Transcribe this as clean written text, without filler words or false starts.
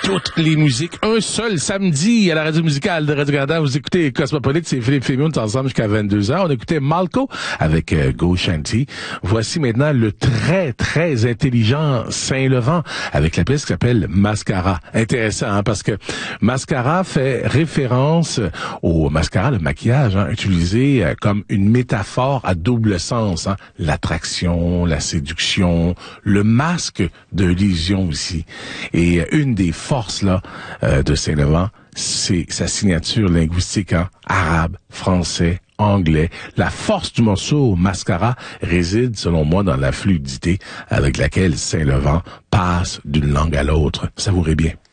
toutes les musiques, un seul samedi à la radio musicale de Radio-Canada. Vous écoutez Cosmopolite, c'est Philippe Fémion, on est ensemble jusqu'à 22h. On écoutait Malco avec Go Shanty. Voici maintenant le très, très intelligent Saint-Levant avec la pièce qui s'appelle Mascara. Intéressant, hein, parce que Mascara fait référence au mascara, le maquillage, hein, utilisé comme une métaphore à double sens. Hein. L'attraction, la séduction, le masque de l'illusion aussi. Et une des forces là de Saint-Levant, c'est sa signature linguistique, hein, arabe, français, anglais. La force du morceau Mascara réside, selon moi, dans la fluidité avec laquelle Saint-Levant passe d'une langue à l'autre. Savourez bien.